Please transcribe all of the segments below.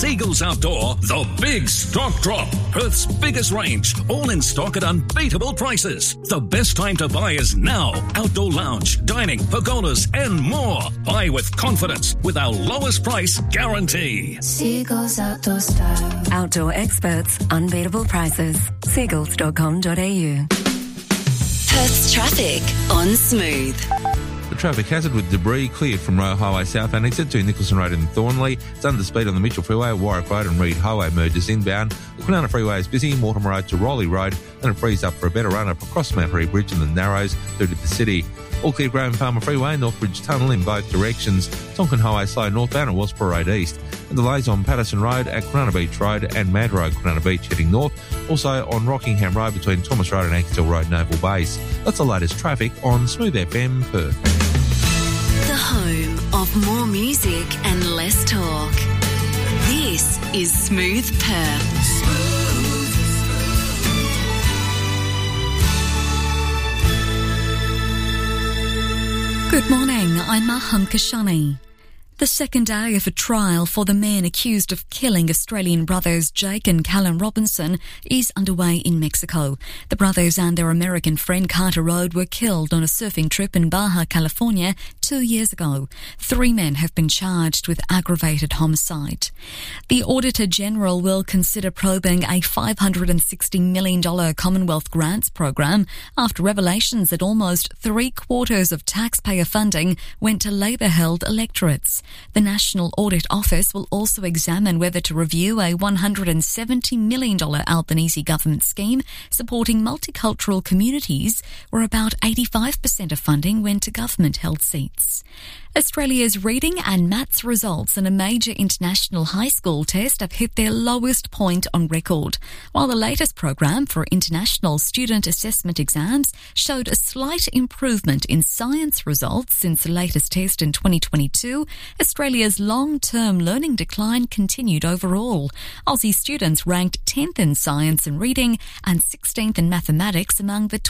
Seagulls Outdoor, the big stock drop. Perth's biggest range, all in stock at unbeatable prices. The best time to buy is now. Outdoor lounge, dining, pergolas and more. Buy with confidence with our lowest price guarantee. Seagulls Outdoor Style. Outdoor experts, unbeatable prices. Seagulls.com.au. Perth's traffic on Smooth. A traffic hazard with debris cleared from Royal Highway South and exit to Nicholson Road and Thornley. It's under speed on the Mitchell Freeway, Warwick Road and Reed Highway merges inbound. The Kwinana Freeway is busy, Mortimer Road to Rowley Road, and it frees up for a better run up across Mount Harry Bridge and the Narrows through to the city. All clear Graham Farmer Freeway, Northbridge Tunnel in both directions. Tonkin Highway slow northbound at Wellsborough Road East. And delays on Patterson Road at Kwinana Beach Road and Mad Road, Kwinana Beach heading north. Also on Rockingham Road between Thomas Road and Ankershill Road, Naval Base. That's the latest traffic on Smooth FM Perth. The home of more music and less talk. This is Smooth Perth. Good morning, I'm Maham Kashani. The second day of a trial for the men accused of killing Australian brothers Jake and Callum Robinson is underway in Mexico. The brothers and their American friend Carter Road were killed on a surfing trip in Baja California 2 years ago. 3 men have been charged with aggravated homicide. The Auditor General will consider probing a $560 million Commonwealth grants program after revelations that almost 3/4 of taxpayer funding went to Labor-held electorates. The National Audit Office will also examine whether to review a $170 million Albanese government scheme supporting multicultural communities, where about 85% of funding went to government-held seats. Australia's reading and maths results in a major international high school test have hit their lowest point on record, while the latest program for international student assessment exams showed a slight improvement in science results since the latest test in 2022. Australia's long-term learning decline continued overall. Aussie students ranked 10th in science and reading and 16th in mathematics among the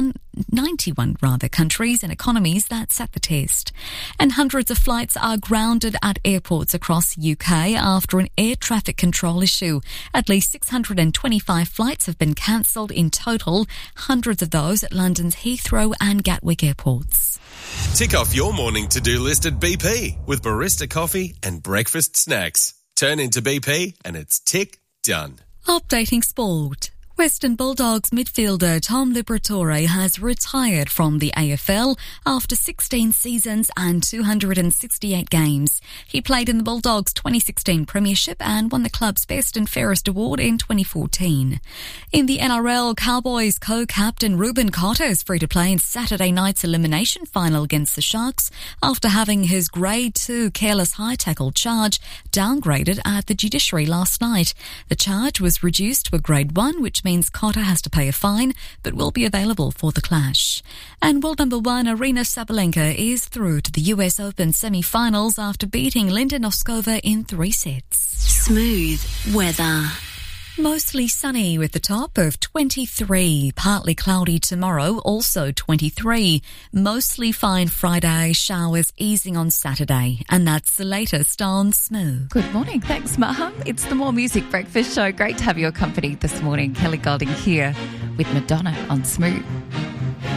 91 countries and economies that sat the test. And hundreds of flights are grounded at airports across the UK after an air traffic control issue. At least 625 flights have been cancelled in total, hundreds of those at London's Heathrow and Gatwick airports. Tick off your morning to-do list at BP with barista coffee and breakfast snacks. Turn into BP and it's tick done. Updating sport. Western Bulldogs midfielder Tom Liberatore has retired from the AFL after 16 seasons and 268 games. He played in the Bulldogs' 2016 Premiership and won the club's Best and Fairest award in 2014. In the NRL, Cowboys co-captain Ruben Cotter is free to play in Saturday night's elimination final against the Sharks after having his Grade 2 careless high tackle charge downgraded at the judiciary last night. The charge was reduced to a Grade 1, which means Cotter has to pay a fine, but will be available for the clash. And world number 1 Aryna Sabalenka is through to the US Open semi-finals after beating Linda Noskova in 3 sets. Smooth weather. Mostly sunny with a top of 23. Partly cloudy tomorrow, also 23. Mostly fine Friday, showers easing on Saturday. And that's the latest on Smooth. Good morning. Thanks, Maham. It's the More Music Breakfast Show. Great to have your company this morning. Kelly Golding here with Madonna on Smooth.